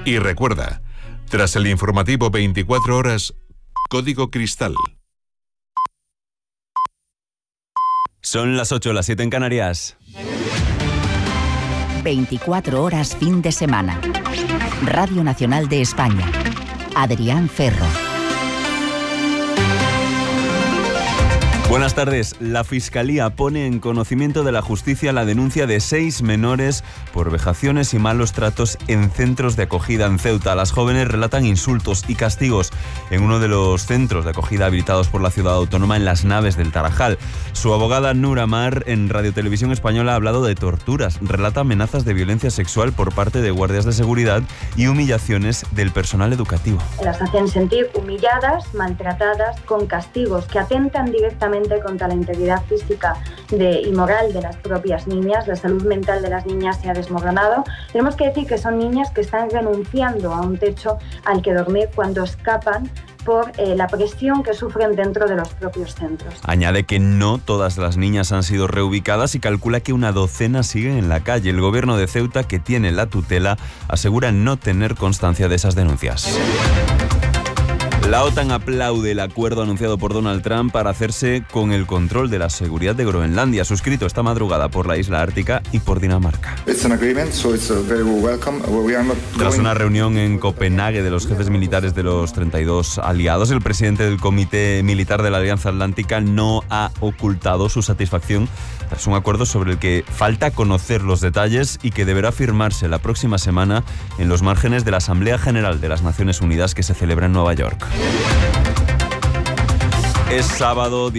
Y recuerda, tras el informativo 24 horas, Código Cristal. Son las 8, las 7 en Canarias. 24 horas fin de semana. Radio Nacional de España. Adrián Ferro. Buenas tardes. La Fiscalía pone en conocimiento de la justicia la denuncia de 6 menores por vejaciones y malos tratos en centros de acogida en Ceuta. Las jóvenes relatan insultos y castigos en uno de los centros de acogida habilitados por la ciudad autónoma en Las Naves del Tarajal. Su abogada Nur Mar en Radio Televisión Española ha hablado de torturas, relata amenazas de violencia sexual por parte de guardias de seguridad y humillaciones del personal educativo. Las hacen sentir humilladas, maltratadas, con castigos que atentan directamente contra la integridad física y moral de las propias niñas. La salud mental de las niñas se ha desmoronado. Tenemos que decir que son niñas que están renunciando a un techo al que dormir cuando escapan por la presión que sufren dentro de los propios centros. Añade que no todas las niñas han sido reubicadas y calcula que una docena siguen en la calle. El gobierno de Ceuta, que tiene la tutela, asegura no tener constancia de esas denuncias. La OTAN aplaude el acuerdo anunciado por Donald Trump para hacerse con el control de la seguridad de Groenlandia, suscrito esta madrugada por la isla ártica y por Dinamarca. Tras una reunión en Copenhague de los jefes militares de los 32 aliados, el presidente del Comité Militar de la Alianza Atlántica no ha ocultado su satisfacción tras un acuerdo sobre el que falta conocer los detalles y que deberá firmarse la próxima semana en los márgenes de la Asamblea General de las Naciones Unidas que se celebra en Nueva York. Es sábado